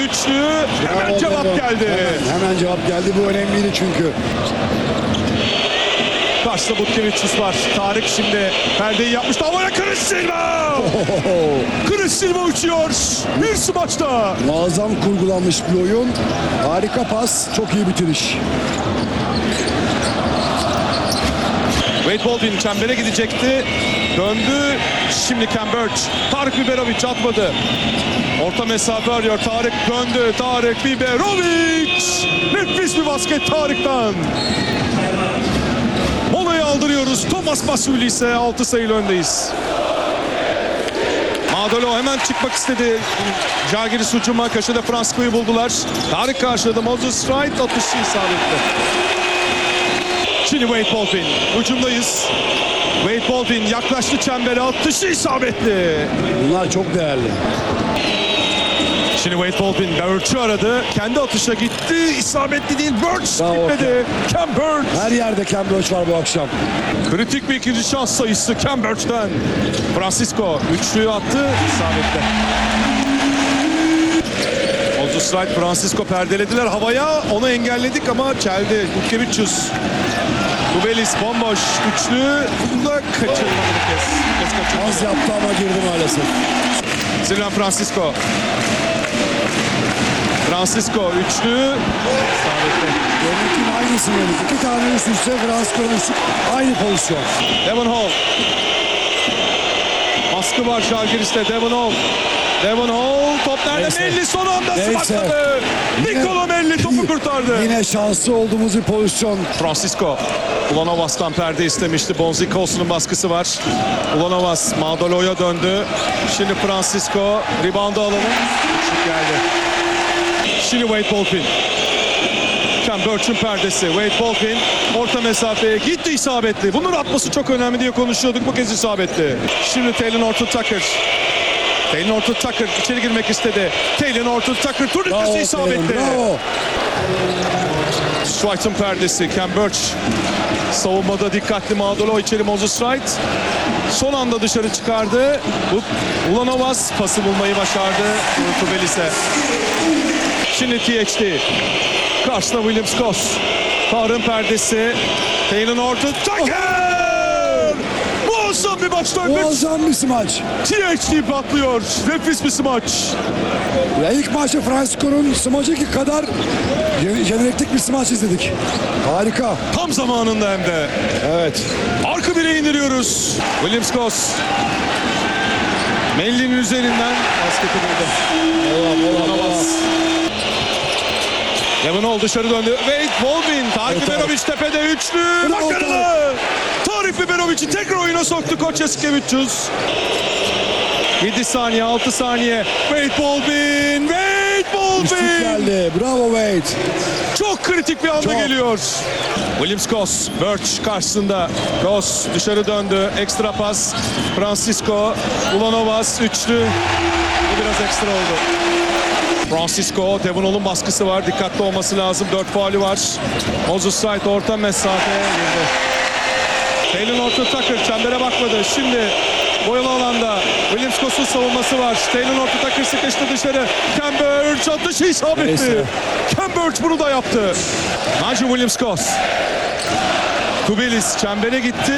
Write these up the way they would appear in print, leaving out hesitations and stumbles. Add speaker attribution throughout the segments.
Speaker 1: üçlü. Hemen cevap geldi.
Speaker 2: Hemen cevap geldi. Bu önemliydi çünkü.
Speaker 1: Karşıda Butkevicius var. Tarık şimdi perdeyi yapmıştı. Havaya Chris Silva! Chris Silva uçuyor. Bir smaçta.
Speaker 2: Muazzam kurgulanmış bir oyun. Harika pas. Çok iyi bitiriş.
Speaker 1: Wade Baldwin çembere gidecekti. Döndü. Şimdi Cam Birch. Tarık Biberovic atmadı. Orta mesafe arıyor. Tarık döndü. Tarık Biberovic. Nefis bir basket Tarık'tan. Molayı aldırıyoruz. Thomas Basuli ise 6 sayılı öndeyiz. Madolo hemen çıkmak istedi. Žalgiris hücuma köşede Francisco'yu buldular. Tarık karşıladı. Moses Wright atışı isabetli. Şimdi Wade Baldwin. Hücumdayız. Wade Baldwin yaklaştı çembere. Atışı isabetli.
Speaker 2: Bunlar çok değerli.
Speaker 1: Şimdi Wade Baldwin Birch'ü aradı. Kendi atışa gitti. İsabetli değil. Birch
Speaker 2: Bravo.
Speaker 1: gitmedi. Cam Birch.
Speaker 2: Her yerde Cam Birch var bu akşam.
Speaker 1: Kritik bir ikinci şans sayısı Cam Birch'ten. Francisco üçlüyü attı. İsabetli. Moses Wright, Francisco perdelediler havaya. Onu engelledik ama çeldi. Butkevicius. Kubelis bomboş. Üçlü. Bunu da kaçırmadı bir kez.
Speaker 2: Az yaptı ama girdi maalesef.
Speaker 1: Silvan Francisco. Francisco üçlü. İsabetli.
Speaker 2: Görüntünün aynısını yedik. İki tane üst üste Francisco'nun üstü. Aynı pozisyon.
Speaker 1: Devon Hall. Baskı var Žalgiris'te. Devon Hall. Devon Hall. Top nerede?
Speaker 2: Neyse.
Speaker 1: Melli son anda
Speaker 2: Neyse.
Speaker 1: smaçladı. Nikola Melli topu kurtardı.
Speaker 2: Yine şanslı olduğumuz bir pozisyon.
Speaker 1: Francisco. Ulanovas'tan perde istemişti. Bonzi Colson'un baskısı var. Ulanovas Madolo'ya döndü. Şimdi Francisco. Rebound'u alalım. Şut geldi. Şimdi Wade Baldwin. Cam Birch'ün perdesi. Wade Baldwin orta mesafeye gitti, isabetli. Bunun atması çok önemli diye konuşuyorduk. Bu kez isabetli. Şimdi Talen Horton-Tucker. Talen Horton-Tucker içeri girmek istedi. Talen Horton-Tucker turnuvası isabetli.
Speaker 2: Bravo.
Speaker 1: Wright'ın perdesi. Cam Birch savunmada dikkatli. Madolo içeri. Moses Wright son anda dışarı çıkardı. Ulanovas pası bulmayı başardı. Kubelis'e. Şimdi THD. Karşıda William Scott. Tarık'ın perdesi. Talen Horton-Tucker! Muazzam bir başlangıç.
Speaker 2: Muazzam bir smaç.
Speaker 1: THD patlıyor. Nefis bir smaç.
Speaker 2: Ya ilk maçta Francisco'nun smacı kadar jeneriklik bir smaç izledik. Harika.
Speaker 1: Tam zamanında hem de.
Speaker 2: Evet.
Speaker 1: Arka direğe indiriyoruz. William Scott. Melli'nin üzerinden basketi buldu. Ulanovas. Devon Hall dışarı döndü. Wade Baldwin. Tarık Biberovic tepede üçlü. Başarılı. Tarık Biberovic'i tekrar oyuna soktu Koç Eskevicius. 7 saniye, 6 saniye. Wade Baldwin. Wade
Speaker 2: Üstlük
Speaker 1: Baldwin.
Speaker 2: geldi. Bravo Wade.
Speaker 1: Çok kritik bir anda
Speaker 2: Çok.
Speaker 1: geliyor. William Scott, Birch karşısında. Ross dışarı döndü. Ekstra pas. Francisco, Ulanovas üçlü. Bu biraz ekstra oldu. Francisco, Devon Hall'un baskısı var. Dikkatli olması lazım. 4 faulü var. Moses Wright orta mesafeye girdi. Talen Horton-Tucker çembere bakmadı. Şimdi boyalı alanda William Scott'un savunması var. Talen Horton-Tucker sıkıştı dışarı. Cam Birch atışı isabetli.
Speaker 2: Neyse.
Speaker 1: Cam Birch bunu da yaptı. Nigel William Scott. Kubelis çembere gitti.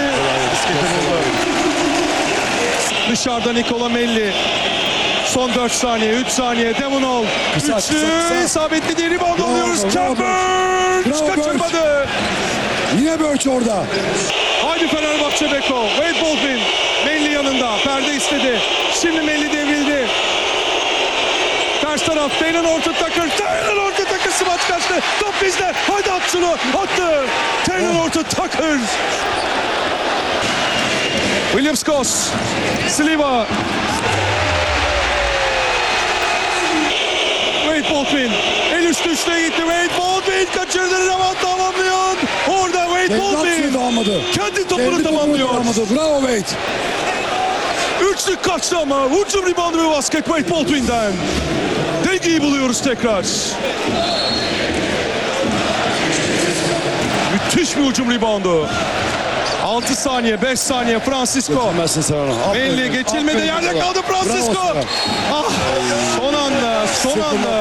Speaker 1: Dışarıda Nikola Melli. Son 4 saniye, 3 saniye. Devon Hall.
Speaker 2: Kısa,
Speaker 1: Üçlü
Speaker 2: kısa.
Speaker 1: isabetli değil. Rebound
Speaker 2: Bravo,
Speaker 1: alıyoruz. Cam
Speaker 2: bravo.
Speaker 1: Birch
Speaker 2: Bravo,
Speaker 1: kaçırmadı.
Speaker 2: Yine Birch orada.
Speaker 1: Haydi Fenerbahçe Beko. Wade Baldwin. Melli yanında. Perde istedi. Şimdi Melli devrildi. Ters taraf. Talen Horton-Tucker. Talen Horton-Tucker smaç kaçtı. Top bizde. Haydi at şunu. Attı. Talen Horton-Tucker. William Scott. Sliva. Wade Baldwin. El üstü üçte gitti. Wade Baldwin kaçırdı. Rebound tamamlıyor. Orada Wade Baldwin.
Speaker 2: Almadı.
Speaker 1: Kendi topunu tamamlıyor.
Speaker 2: Bravo Wade.
Speaker 1: Üçlük kaçtı ama hücum reboundu ve basket Wade Baldwin'den. Dengeyi buluyoruz tekrar. Müthiş bir hücum reboundu. 6 saniye, 5 saniye Francisco.
Speaker 2: Geçemezsin sen onu.
Speaker 1: Belli geçilmedi, yerde kaldı Francisco. Ah, son anda